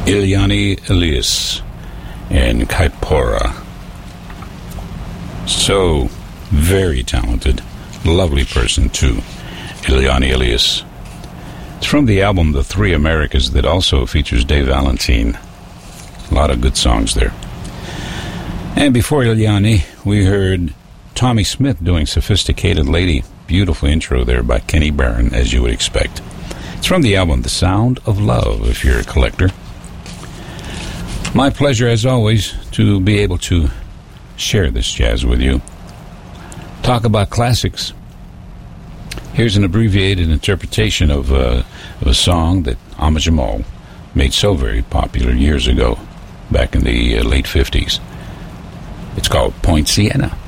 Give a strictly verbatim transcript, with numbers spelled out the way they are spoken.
Eliane Elias and Kaipora. So very talented, lovely person too, Eliane Elias. It's from the album The Three Americas that also features Dave Valentine. A lot of good songs there. And before Eliane, we heard Tommy Smith doing Sophisticated Lady. Beautiful intro there by Kenny Barron, as you would expect. It's from the album The Sound of Love, if you're a collector. My pleasure, as always, to be able to share this jazz with you. Talk about classics. Here's an abbreviated interpretation of, uh, of a song that Ahmad Jamal made so very popular years ago, back in the uh, late fifties. It's called Point Siena.